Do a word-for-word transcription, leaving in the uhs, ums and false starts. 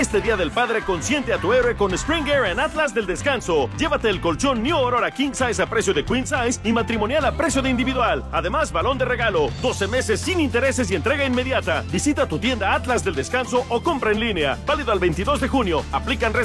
Este Día del Padre consiente a tu héroe con Spring Air en Atlas del Descanso. Llévate el colchón New Aurora King Size a precio de Queen Size y matrimonial a precio de individual. Además, balón de regalo, doce meses sin intereses y entrega inmediata. Visita tu tienda Atlas del Descanso o compra en línea. Válido al veintidós de junio. Aplican